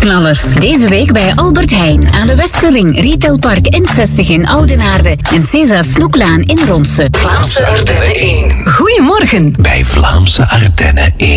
Weekknallers. Deze week bij Albert Heijn aan de Westerring, Retailpark N60 in Oudenaarde en César Snoeklaan in Ronse. Vlaamse Ardennen 1. Goedemorgen. Bij Vlaamse Ardennen 1.